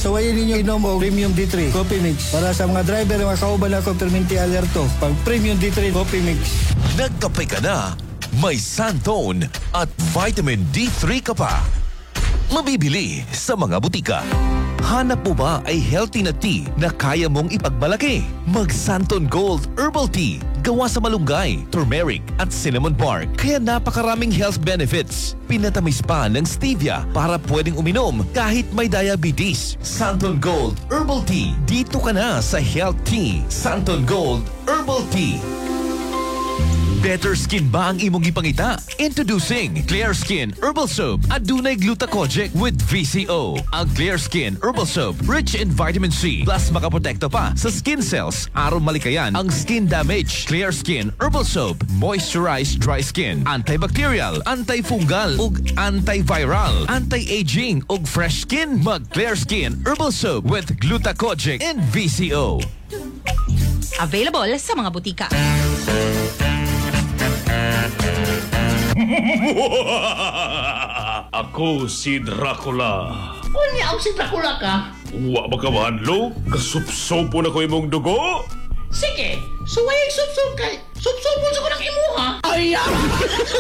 suwayin ninyo inom o Premium D3 Coffee Mix. Para sa mga driver na makauban ako perminti alerto, pag Premium D3 Coffee Mix. Nagkape ka na, may Santone at Vitamin D3 ka pa. Mabibili sa mga butika. Hanap mo ba ay healthy na tea na kaya mong ipagmalaki? Mag Santon Gold Herbal Tea. Gawa sa malunggay, turmeric at cinnamon bark. Kaya napakaraming health benefits. Pinatamis pa ng stevia para pwedeng uminom kahit may diabetes. Santon Gold Herbal Tea. Dito ka na sa Health Tea. Santon Gold Herbal Tea. Better skin ba ang imong ipangita? Introducing Clear Skin Herbal Soap. Adunay glutathione with VCO. Ang Clear Skin Herbal Soap, rich in vitamin C, plus makaprotekto pa sa skin cells aron malikayan ang skin damage. Clear Skin Herbal Soap, moisturize dry skin, antibacterial, antifungal ug antiviral, anti-aging ug fresh skin. Mag Clear Skin Herbal Soap with glutathione and VCO. Available sa mga butika. Ako si Dracula. Unya ako si Dracula ka. Wa ba ka mahadlo? Kasupsopo na ko imong dugo? Sige, suwayang sup-sup kay. Sup-supon sa ko ng imuha. Ay,